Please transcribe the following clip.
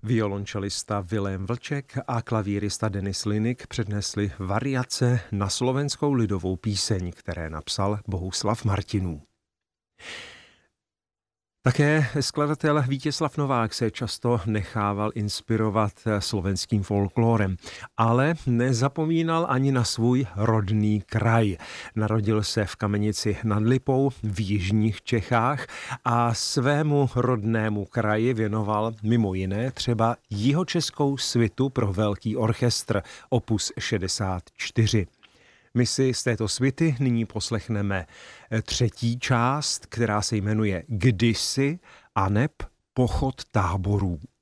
Violončelista Vilém Vlček a klavírista Denis Linik přednesli variace na slovenskou lidovou píseň, které napsal Bohuslav Martinů. Také skladatel Vítězslav Novák se často nechával inspirovat slovenským folklórem, ale nezapomínal ani na svůj rodný kraj. Narodil se v Kamenici nad Lipou v jižních Čechách a svému rodnému kraji věnoval mimo jiné třeba jihočeskou svitu pro velký orchestr opus 64. My si z této svity nyní poslechneme třetí část, která se jmenuje Kdysi aneb Pochod táborů.